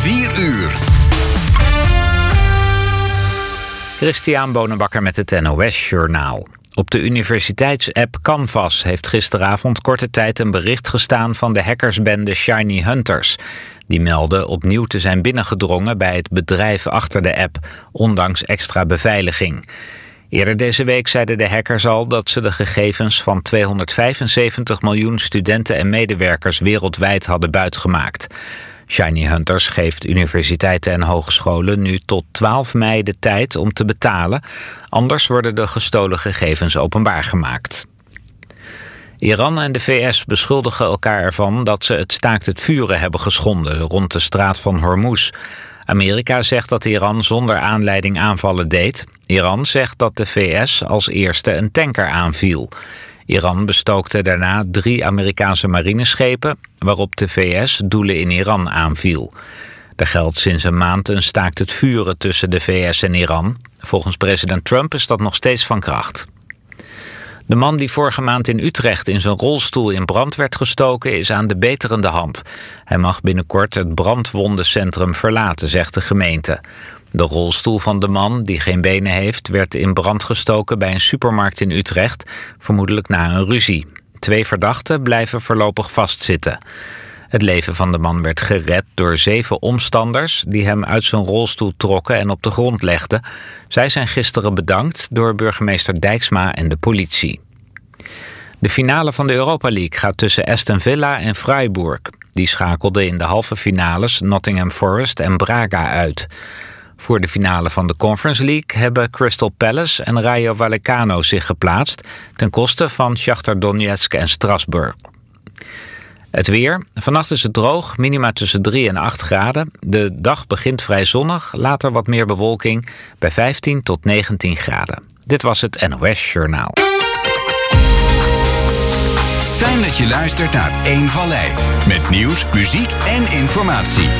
4 uur. Christian Bonenbakker met het NOS-journaal. Op de universiteitsapp Canvas heeft gisteravond korte tijd een bericht gestaan van de hackersbende Shiny Hunters. Die melden opnieuw te zijn binnengedrongen bij het bedrijf achter de app, ondanks extra beveiliging. Eerder deze week zeiden de hackers al dat ze de gegevens van 275 miljoen studenten en medewerkers wereldwijd hadden buitgemaakt. Shiny Hunters geeft universiteiten en hogescholen nu tot 12 mei de tijd om te betalen. Anders worden de gestolen gegevens openbaar gemaakt. Iran en de VS beschuldigen elkaar ervan dat ze het staakt het vuren hebben geschonden rond de straat van Hormuz. Amerika zegt dat Iran zonder aanleiding aanvallen deed. Iran zegt dat de VS als eerste een tanker aanviel. Iran bestookte daarna 3 Amerikaanse marineschepen, waarop de VS doelen in Iran aanviel. Er geldt sinds een maand een staakt het vuren tussen de VS en Iran. Volgens president Trump is dat nog steeds van kracht. De man die vorige maand in Utrecht in zijn rolstoel in brand werd gestoken is aan de beterende hand. Hij mag binnenkort het brandwondencentrum verlaten, zegt de gemeente. De rolstoel van de man, die geen benen heeft, werd in brand gestoken bij een supermarkt in Utrecht, vermoedelijk na een ruzie. 2 verdachten blijven voorlopig vastzitten. Het leven van de man werd gered door 7 omstanders die hem uit zijn rolstoel trokken en op de grond legden. Zij zijn gisteren bedankt door burgemeester Dijksma en de politie. De finale van de Europa League gaat tussen Aston Villa en Freiburg. Die schakelden in de halve finales Nottingham Forest en Braga uit. Voor de finale van de Conference League hebben Crystal Palace en Rayo Vallecano zich geplaatst ten koste van Shakhtar Donetsk en Strasbourg. Het weer. Vannacht is het droog, minima tussen 3 en 8 graden. De dag begint vrij zonnig, later wat meer bewolking bij 15 tot 19 graden. Dit was het NOS Journaal. Fijn dat je luistert naar 1 Vallei. Met nieuws, muziek en informatie.